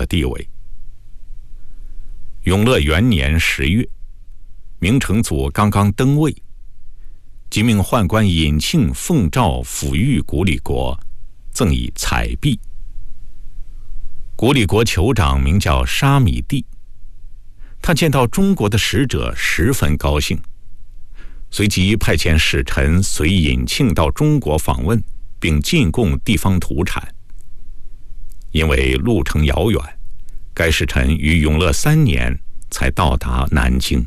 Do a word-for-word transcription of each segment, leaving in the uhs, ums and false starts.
地位。永乐元年十月，明成祖刚刚登位，即命宦官尹庆奉诏抚育古里国，赠以彩璧。古里国酋长名叫沙弥地，他见到中国的使者十分高兴，随即派遣使臣随尹庆到中国访问，并进贡地方土产。因为路程遥远，该使臣于永乐三年才到达南京。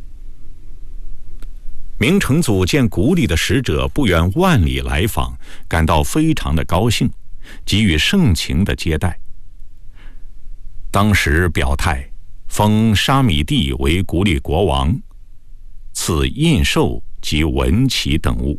明成祖见古里的使者不远万里来访，感到非常的高兴，给予盛情的接待。当时表态封沙弥地为古里国王，赐印绶及文旗等物。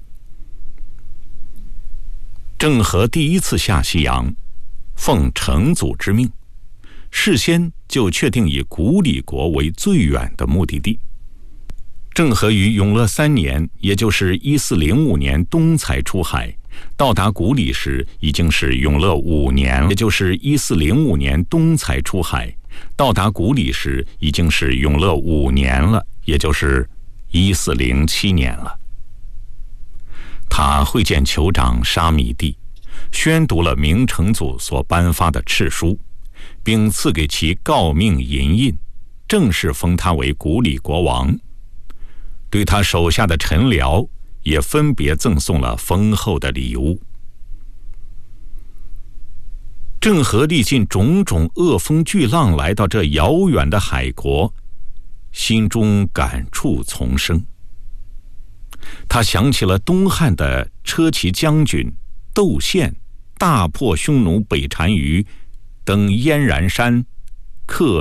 郑和第一次下西洋，奉成祖之命，事先就确定以古里国为最远的目的地。郑和于永乐三年，也就是一四零五年冬才出海，到达古里时已经是永乐五年，也就是一四零五年冬才出海，到达古里时已经是永乐五年了，也就是一四零七年了。他会见酋长沙弥地，宣读了明成祖所颁发的敕书，并赐给其诰命银印，正式封他为古里国王。对他手下的臣僚也分别赠送了丰厚的礼物。郑和历尽种种恶风巨浪，来到这遥远的海国，心中感触丛生。他想起了东汉的车骑将军窦宪大破匈奴北单于，登燕然山，克